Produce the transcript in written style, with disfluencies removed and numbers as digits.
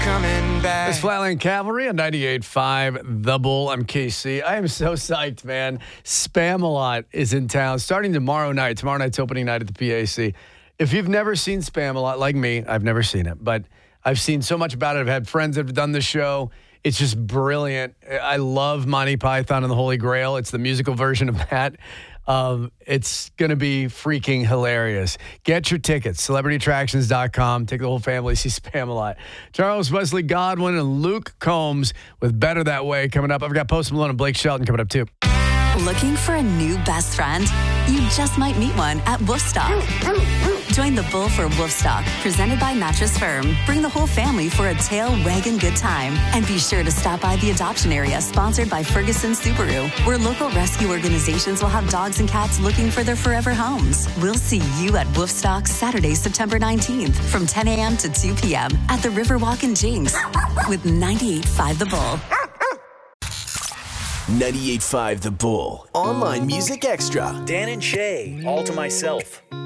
coming back. It's Flatland Cavalry on 98.5 The Bull. I'm KC. I am so psyched, man. Spamalot is in town starting tomorrow night. Tomorrow night's opening night at the PAC. If you've never seen Spamalot, like me, I've never seen it, but I've seen so much about it. I've had friends that have done the show. It's just brilliant. I love Monty Python and the Holy Grail. It's the musical version of that. It's going to be freaking hilarious. Get your tickets, celebrityattractions.com. Take the whole family, see Spamalot. Charles Wesley Godwin and Luke Combs with Better That Way coming up. I've got Post Malone and Blake Shelton coming up too. Looking for a new best friend? You just might meet one at Woofstock. Join the Bull for Woofstock, presented by Mattress Firm. Bring the whole family for a tail wagging good time. And be sure to stop by the adoption area, sponsored by Ferguson Subaru, where local rescue organizations will have dogs and cats looking for their forever homes. We'll see you at Woofstock Saturday, September 19th from 10 a.m. to 2 p.m. at the Riverwalk in Jinx with 98.5 The Bull. 98.5 The Bull. Online Music Extra. Dan and Shay, All to Myself.